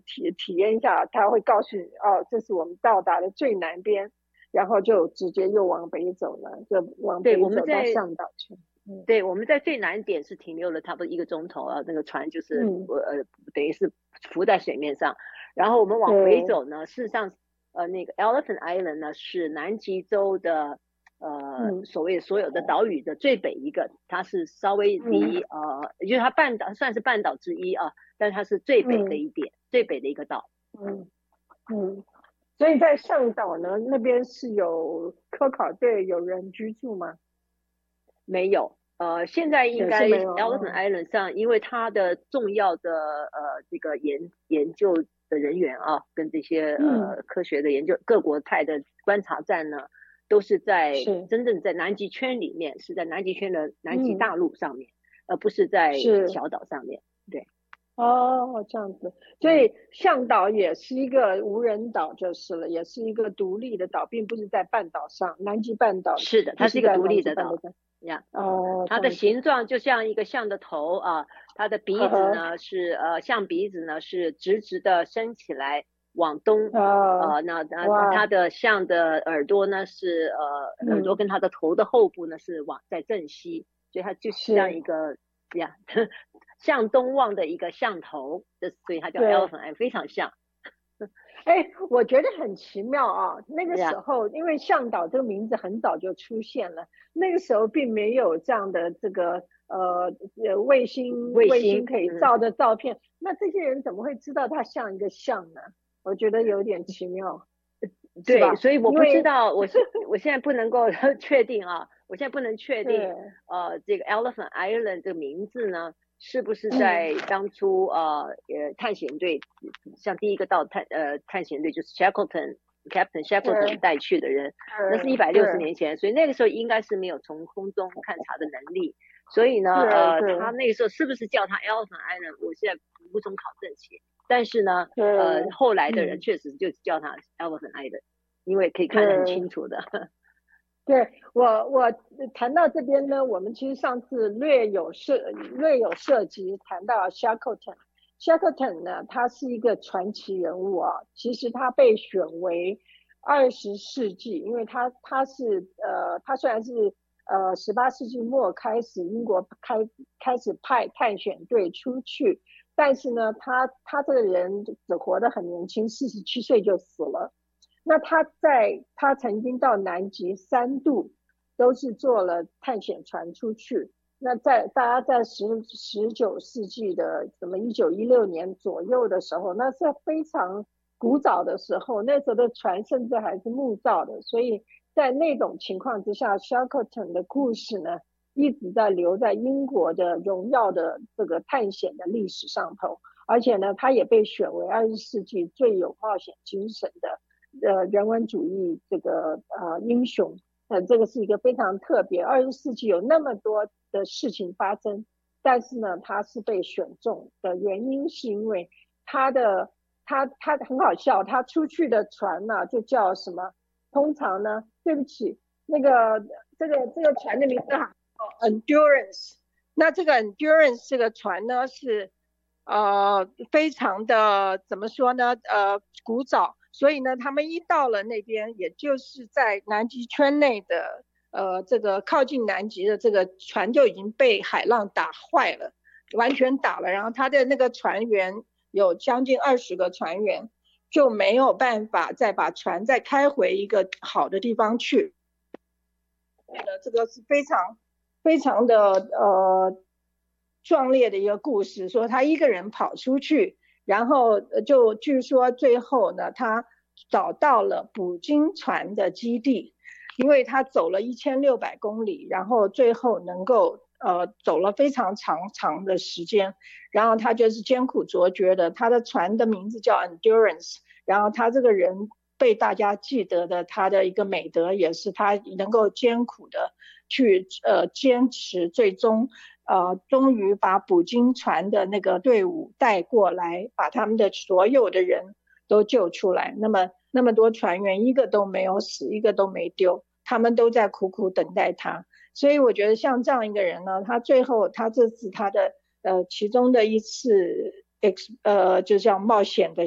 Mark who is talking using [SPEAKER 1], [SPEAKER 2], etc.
[SPEAKER 1] 体验一下，他会告诉你哦，这是我们到达的最南边，然后就直接又往北走了，就往北走到向导去。
[SPEAKER 2] 对，我们在最南点是停留了差不多1个钟头啊，那个船就是等于是浮在水面上，然后我们往回走呢，事实上那个 Elephant Island 呢是南极洲的所谓所有的岛屿的最北一个，它是稍微离就是它算是半岛之一啊，但它是最北的一点，最北的一个岛。
[SPEAKER 1] 所以在向导呢那边是有科考队有人居住吗？
[SPEAKER 2] 没有，现在应该 Elephant Island 上，因为它的重要的这个研究的人员啊，跟这些科学的研究各国派的观察站呢，都是在真正在南极圈里面，是在南极圈的南极大陆上面，而不是在小岛上面。对。
[SPEAKER 1] 哦，这样子，所以向导也是一个无人岛就是了，也是一个独立的岛，并不是在半岛上，南极半岛
[SPEAKER 2] 是的，它是一个独立的岛呀。它的形状就像一个象的头啊，它的鼻子呢是象鼻子呢是直直的伸起来往东，那它的象的耳朵呢是耳朵跟它的头的后部呢是在正西，所以它就像一个呀向东望的一个象头，所以它叫 Elephant， 非常像。
[SPEAKER 1] 我觉得很奇妙啊！那个时候，因为向导这个名字很早就出现了，那个时候并没有这样的这个卫星可以照的照片，那这些人怎么会知道它像一个象呢？我觉得有点奇妙。
[SPEAKER 2] 对，所以我不知道，我现在不能够确定啊，我现在不能确定这个 Elephant Island 这个名字呢，是不是在当初探险队，像第一个到探险队就是 Captain Shackleton 带去的人，那是160年前，所以那个时候应该是没有从空中勘察的能力，所以呢他那个时候是不是叫他 Elephant Island， 我现在无从考证起。但是呢后来的人确实就叫他 Elephant Island， 因为可以看得很清楚的。
[SPEAKER 1] 对，我谈到这边呢，我们其实上次略有涉及谈到 Shackleton 呢，他是一个传奇人物啊。其实他被选为20世纪，因为他虽然是18世纪末开始英国开始派探险队出去，但是呢他这个人只活得很年轻，47岁就死了。那他曾经到南极3度，都是坐了探险船出去。那大家在19世纪的什么1916年左右的时候，那是非常古早的时候，那时候的船甚至还是木造的，所以在那种情况之下 Shackleton 的故事呢，一直在留在英国的荣耀的这个探险的历史上头。而且呢，他也被选为20世纪最有冒险精神的人文主义这个英雄。这个是一个非常特别，20世纪有那么多的事情发生，但是呢他是被选中的原因是因为他很好笑，他出去的船呢就叫什么，通常呢对不起，那个这个船的名字叫 Endurance。 那这个 Endurance 这个船呢是非常的怎么说呢古早，所以呢他们一到了那边，也就是在南极圈内的这个靠近南极的这个船就已经被海浪打坏了，完全打了，然后他的那个船员有将近20个船员，就没有办法再把船再开回一个好的地方去。这个是非常的壮烈的一个故事，说他一个人跑出去，然后就据说最后呢他找到了捕鲸船的基地，因为他走了1600公里，然后最后能够走了非常长的时间，然后他就是艰苦卓绝的，他的船的名字叫 Endurance， 然后他这个人被大家记得的他的一个美德也是他能够艰苦的去坚持，最终终于把捕鲸船的那个队伍带过来，把他们的所有的人都救出来。那么多船员一个都没有死，一个都没丢，他们都在苦苦等待他。所以我觉得像这样一个人呢，他最后他这次他的其中的一次就叫冒险的